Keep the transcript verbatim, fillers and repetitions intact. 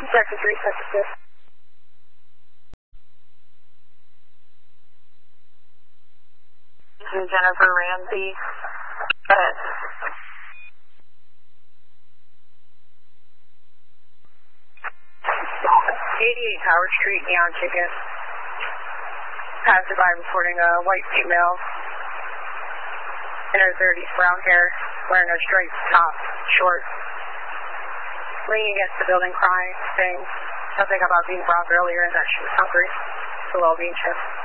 Sector three, sector two. This is Jennifer Ramsey. Go ahead. eighty-eight Howard Street, neon ticket. Passerby reporting a white female in her thirties, brown hair, wearing a striped top, short, leaning against the building, crying, saying something about being robbed earlier and that she was hungry. It's a well-being shift.